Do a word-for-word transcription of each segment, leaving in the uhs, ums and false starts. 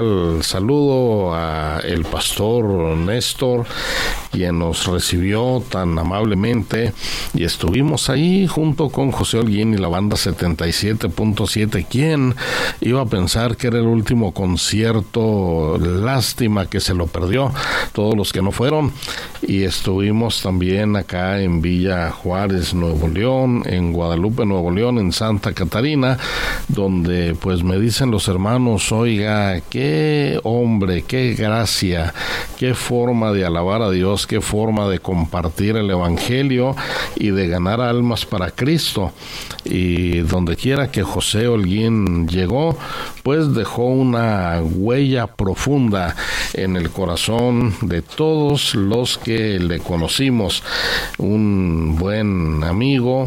El saludo a el pastor Néstor, quien nos recibió tan amablemente, y estuvimos ahí junto con José Holguín y la banda setenta y siete punto siete. ¿Quién iba a pensar que era el último concierto? Lástima que se lo perdió, todos los que no fueron. Y estuvimos también acá en Villa Juárez, Nuevo León, en Guadalupe, Nuevo León, en Santa Catarina, donde pues me dicen los hermanos, oiga, qué Qué hombre, qué gracia, qué forma de alabar a Dios, qué forma de compartir el Evangelio y de ganar almas para Cristo. Y donde quiera que José Holguín llegó, pues dejó una huella profunda en el corazón de todos los que le conocimos. Un buen amigo,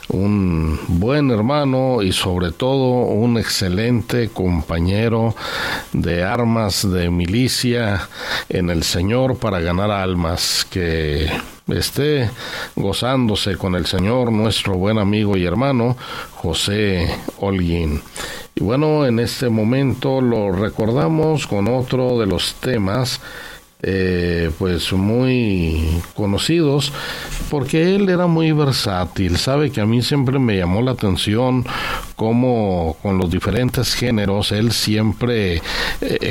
un buen hermano y sobre todo un excelente compañero de armas de milicia en el Señor para ganar almas. Que esté gozándose con el Señor nuestro buen amigo y hermano José Holguín. Y bueno, en este momento lo recordamos con otro de los temas Eh, pues muy conocidos, porque él era muy versátil. Sabe que a mí siempre me llamó la atención cómo con los diferentes géneros él siempre eh,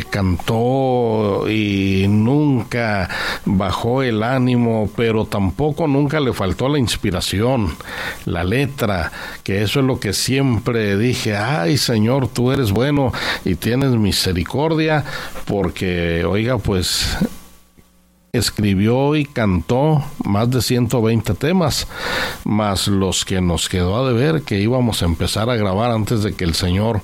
cantó y nunca bajó el ánimo, pero tampoco nunca le faltó la inspiración, la letra, que eso es lo que siempre dije: ay, Señor, tú eres bueno y tienes misericordia, porque oiga, pues escribió y cantó más de ciento veinte temas, más los que nos quedó a deber, que íbamos a empezar a grabar antes de que el Señor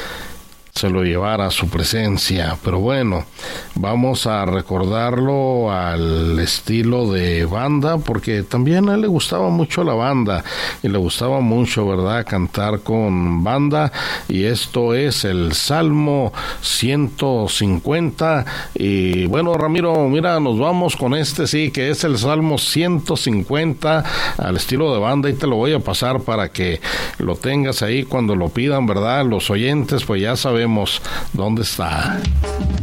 se lo llevara a su presencia. Pero bueno, vamos a recordarlo al estilo de banda, porque también a él le gustaba mucho la banda y le gustaba mucho, ¿verdad?, cantar con banda. Y esto es el Salmo ciento cincuenta. Y bueno, Ramiro, mira, nos vamos con este, sí, que es el Salmo ciento cincuenta al estilo de banda, y te lo voy a pasar para que lo tengas ahí cuando lo pidan, ¿verdad? Los oyentes pues ya sabemos dónde está.